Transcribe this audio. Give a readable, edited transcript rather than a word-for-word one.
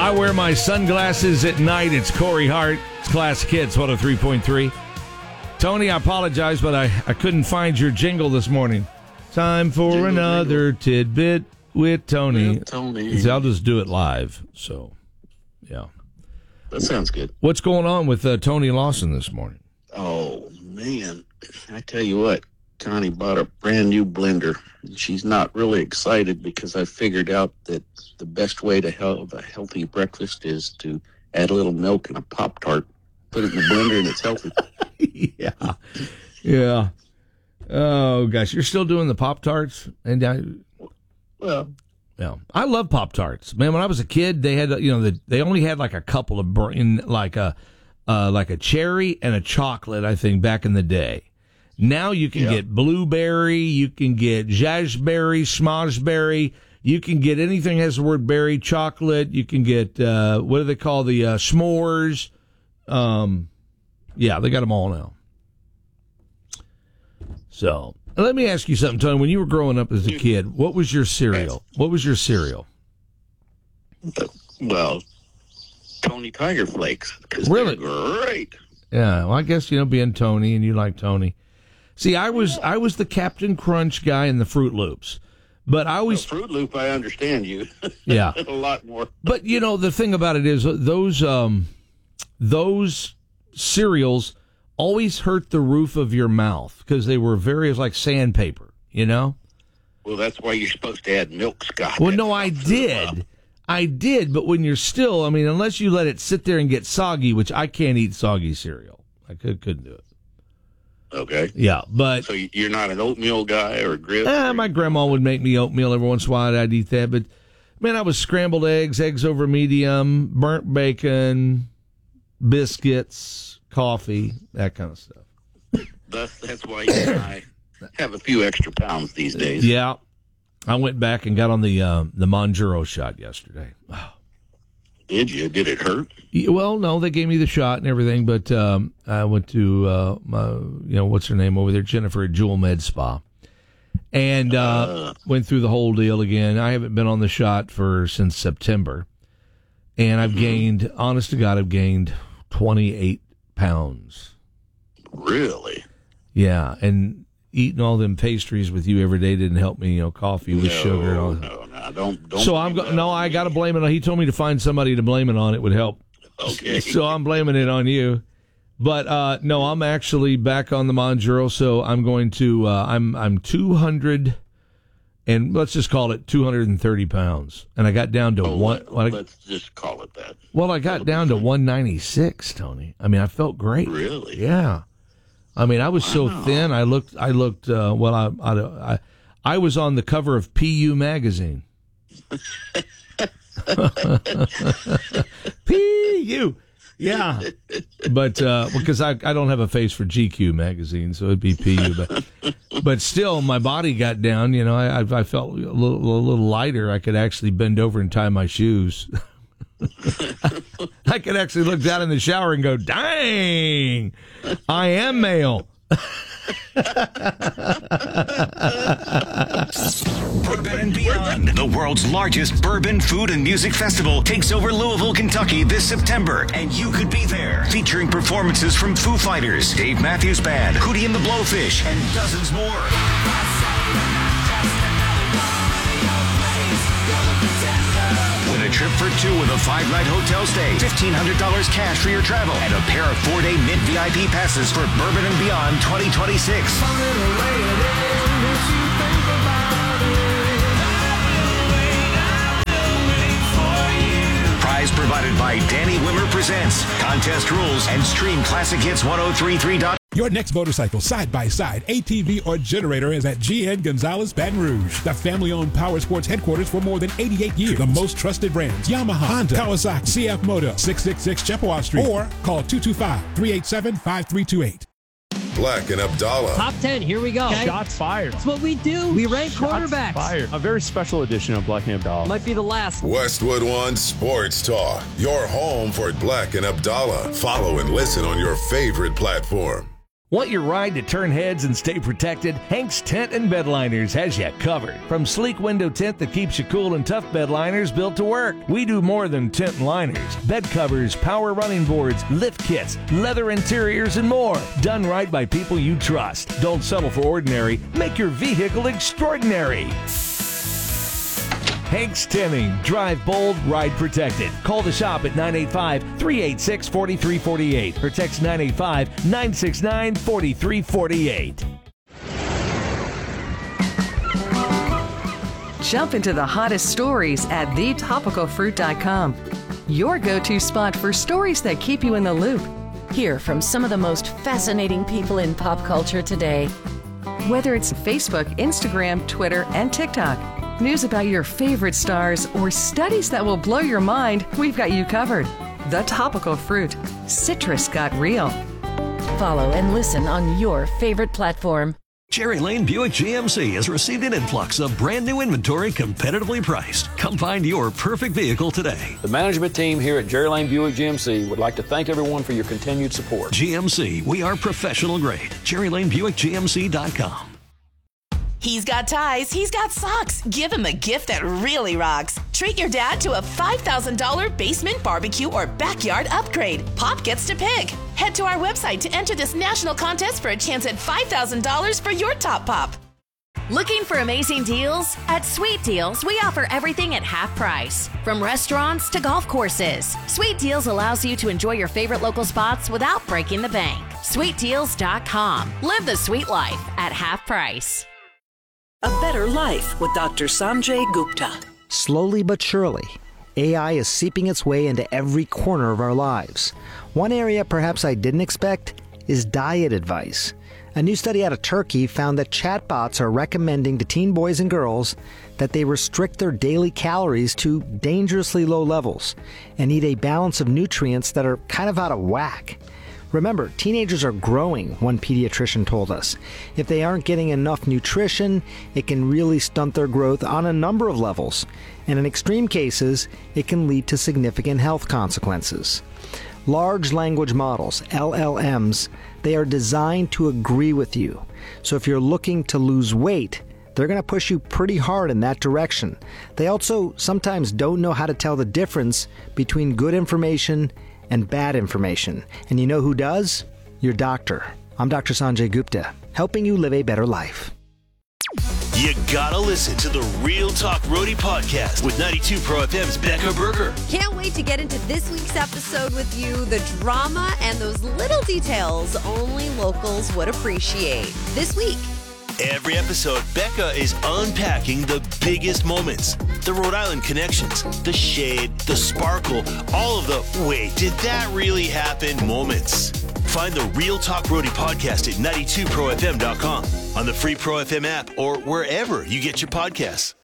I wear my sunglasses at night. It's Corey Hart. It's Classic Hits 103.3. Tony, I apologize, but I couldn't find your jingle this morning. Time for another tidbit with Tony. I'll just do it live. So, yeah. That sounds good. What's going on with Tony Lawson this morning? Oh, man. I tell you what, Connie bought a brand new blender. She's not really excited because I figured out that the best way to have a healthy breakfast is to add a little milk and a Pop-Tart, put it in the blender, and it's healthy. Yeah. Oh, gosh. You're still doing the Pop-Tarts? Well, yeah. I love Pop-Tarts. Man, when I was a kid, they had, they only had like a couple of, like a cherry and a chocolate, I think, back in the day. Now you can get blueberry, you can get jazzberry, schmozzberry, you can get anything that has the word berry, chocolate, you can get, what do they call the s'mores? Yeah, they got them all now. So, let me ask you something, Tony. When you were growing up as a kid, what was your cereal? Well, Tony Tiger Flakes. Really? They're great. Yeah, well, I guess, being Tony and you like Tony. See, I was the Captain Crunch guy in the Fruit Loops. But I always... Fruit Loop, I understand you. Yeah. A lot more. But, the thing about it is those cereals always hurt the roof of your mouth because they were very like sandpaper, Well, that's why you're supposed to add milk, Scott. Well, no, I did. I did, but when you're still, unless you let it sit there and get soggy, which I can't eat soggy cereal. I couldn't do it. Okay. Yeah, but... So you're not an oatmeal guy or grits? My grandma would make me oatmeal every once in a while. I'd eat that. But, man, I was scrambled eggs over medium, burnt bacon, biscuits, coffee, that kind of stuff. That's why you and I have a few extra pounds these days. Yeah. I went back and got on the Monjuro shot yesterday. Oh. Did you? Did it hurt? Well, no, they gave me the shot and everything, but I went to, what's her name over there, Jennifer at Jewel Med Spa, and went through the whole deal again. I haven't been on the shot since September, and I've gained, honest to God, I've gained 28 pounds. Really? Yeah, and eating all them pastries with you every day didn't help me. Coffee with sugar and all that. No, don't. So I got to blame it on. He told me to find somebody to blame it on. It would help. Okay. So I'm blaming it on you. But no, I'm actually back on the Monjuro. So I'm going to. I'm 200, and let's just call it 230 pounds. And I got down to let's just call it that. Well, I got down to 196, Tony. I felt great. Really? Yeah. I was so thin. I looked. I was on the cover of PU magazine. PU, yeah. But because I don't have a face for GQ magazine, so it'd be PU. But still, my body got down. I felt a little lighter. I could actually bend over and tie my shoes. I could actually look down in the shower and go, dang, I am male. Bourbon and Beyond, the world's largest bourbon, food, and music festival, takes over Louisville, Kentucky this September, and you could be there. Featuring performances from Foo Fighters, Dave Matthews Band, Hootie and the Blowfish, and dozens more. Win a trip for two with a 5-night hotel stay, $1,500 cash for your travel, and a pair of 4-day mid-VIP passes for Bourbon and Beyond 2026. Prize provided by Danny Wimmer Presents. Contest rules and stream Classic Hits 1033. Your next motorcycle, side-by-side, ATV, or generator is at GN Gonzalez Baton Rouge, the family-owned power sports headquarters for more than 88 years. The most trusted brands, Yamaha, Honda, Kawasaki, CF Moto, 666 Chippewa Street, or call 225-387-5328. Black and Abdallah. Top 10, here we go. Okay. Shots fired. That's what we do. We rank quarterbacks. Fired. A very special edition of Black and Abdallah. Might be the last. Westwood One Sports Talk. Your home for Black and Abdallah. Follow and listen on your favorite platform. Want your ride to turn heads and stay protected? Hank's Tent and Bedliners has you covered. From sleek window tent that keeps you cool and tough bedliners built to work. We do more than tent and liners. Bed covers, power running boards, lift kits, leather interiors, and more. Done right by people you trust. Don't settle for ordinary. Make your vehicle extraordinary. Hank's Tinning. Drive bold, ride protected. Call the shop at 985-386-4348 or text 985-969-4348. Jump into the hottest stories at thetopicalfruit.com. Your go-to spot for stories that keep you in the loop. Hear from some of the most fascinating people in pop culture today. Whether it's Facebook, Instagram, Twitter, and TikTok. News about your favorite stars or studies that will blow your mind, we've got you covered. The Topical Fruit. Citrus got real. Follow and listen on your favorite platform. Cherry Lane Buick GMC has received an influx of brand new inventory competitively priced. Come find your perfect vehicle today. The management team here at Cherry Lane Buick GMC would like to thank everyone for your continued support. GMC, we are professional grade. CherryLaneBuickGMC.com. He's got ties, he's got socks. Give him a gift that really rocks. Treat your dad to a $5,000 basement barbecue or backyard upgrade. Pop gets to pick. Head to our website to enter this national contest for a chance at $5,000 for your top pop. Looking for amazing deals? At Sweet Deals, we offer everything at half price. From restaurants to golf courses. Sweet Deals allows you to enjoy your favorite local spots without breaking the bank. SweetDeals.com. Live the sweet life at half price. A Better Life with Dr. Sanjay Gupta. Slowly but surely, AI is seeping its way into every corner of our lives. One area perhaps I didn't expect is diet advice. A new study out of Turkey found that chatbots are recommending to teen boys and girls that they restrict their daily calories to dangerously low levels and eat a balance of nutrients that are kind of out of whack. Remember, teenagers are growing, one pediatrician told us. If they aren't getting enough nutrition, it can really stunt their growth on a number of levels. And in extreme cases, it can lead to significant health consequences. Large language models, LLMs, they are designed to agree with you. So if you're looking to lose weight, they're going to push you pretty hard in that direction. They also sometimes don't know how to tell the difference between good information and bad information. And you know who does? Your doctor. I'm Dr. Sanjay Gupta, helping you live a better life. You gotta listen to the Real Talk Roadie podcast with 92 Pro FM's Becca Berger. Can't wait to get into this week's episode with you. The drama and those little details only locals would appreciate. This week, every episode, Becca is unpacking the biggest moments, the Rhode Island connections, the shade, the sparkle, all of the wait, did that really happen moments. Find the Real Talk Roadie podcast at 92profm.com, on the free Pro FM app, or wherever you get your podcasts.